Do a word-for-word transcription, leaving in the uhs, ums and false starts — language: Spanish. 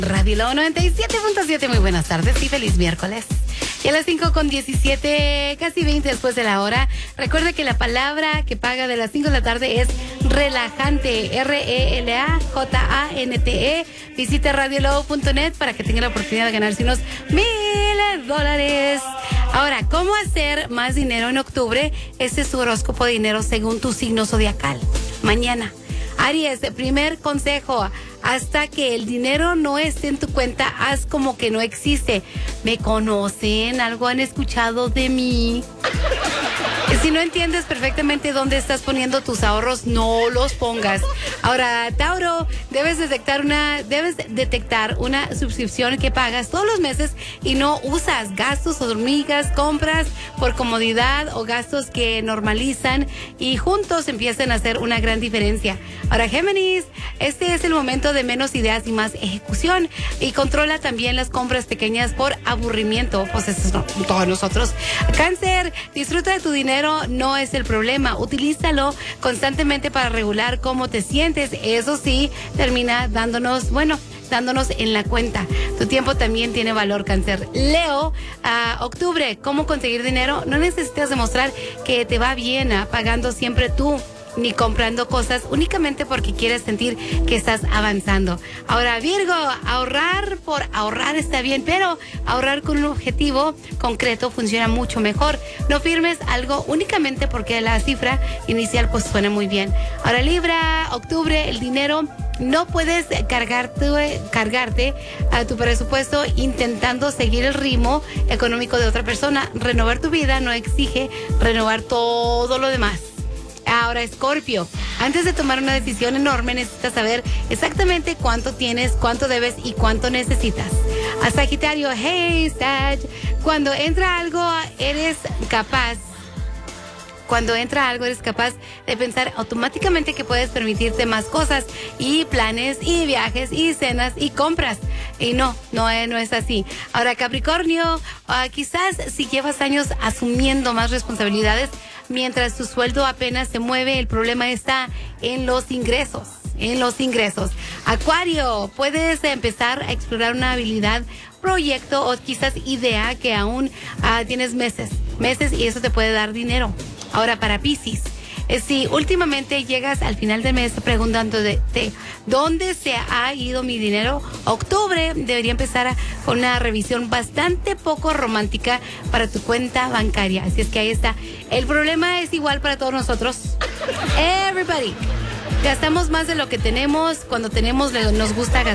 Radio Lobo noventa y siete punto siete, muy buenas tardes y feliz miércoles. Y a las cinco con diecisiete, casi veinte después de la hora, recuerde que la palabra que paga de las cinco de la tarde es relajante, R E L A J A N T E. Visite radio lobo punto net para que tenga la oportunidad de ganarse unos mil dólares. Ahora, ¿cómo hacer más dinero en octubre? Este es tu horóscopo de dinero según tu signo zodiacal. Mañana. Aries, primer consejo, hasta que el dinero no esté en tu cuenta, haz como que no existe. ¿Me conocen? ¿Algo han escuchado de mí? Si no entiendes perfectamente dónde estás poniendo tus ahorros, no los pongas. Ahora, Tauro, debes detectar una, debes detectar una suscripción que pagas todos los meses y no usas. Gastos hormigas, compras por comodidad o gastos que normalizan y juntos empiezan a hacer una gran diferencia. Ahora, Géminis, este es el momento de menos ideas y más ejecución, y controla también las compras pequeñas por aburrimiento. Pues eso es no, todos nosotros. Cáncer, disfruta de tu dinero, no es el problema. Utilízalo constantemente para regular cómo te sientes. Eso sí, termina dándonos, bueno, dándonos en la cuenta. Tu tiempo también tiene valor, Cáncer. Leo, uh, octubre, ¿cómo conseguir dinero? No necesitas demostrar que te va bien uh, pagando siempre tú, ni comprando cosas únicamente porque quieres sentir que estás avanzando. Ahora, Virgo, ahorrar por ahorrar está bien, pero ahorrar con un objetivo concreto funciona mucho mejor. No firmes algo únicamente porque la cifra inicial pues suena muy bien. Ahora, Libra, octubre, el dinero, no puedes cargarte, cargarte a tu presupuesto intentando seguir el ritmo económico de otra persona. Renovar tu vida no exige renovar todo lo demás. Ahora, Escorpio, antes de tomar una decisión enorme necesitas saber exactamente cuánto tienes, cuánto debes y cuánto necesitas. A Sagitario, hey, Sag, cuando entra algo eres capaz, cuando entra algo eres capaz de pensar automáticamente que puedes permitirte más cosas y planes y viajes y cenas y compras. Y no, no, eh, no es así. Ahora, Capricornio, uh, quizás si llevas años asumiendo más responsabilidades, mientras tu sueldo apenas se mueve, el problema está en los ingresos, en los ingresos. Acuario, puedes empezar a explorar una habilidad, proyecto o quizás idea que aún uh, tienes meses, meses y eso te puede dar dinero. Ahora, para Piscis, eh, si últimamente llegas al final del mes preguntando de, de dónde se ha ido mi dinero, octubre debería empezar a, con una revisión bastante poco romántica para tu cuenta bancaria. Así es que ahí está. El problema es igual para todos nosotros. Everybody. Gastamos más de lo que tenemos. Cuando tenemos, nos gusta gastar.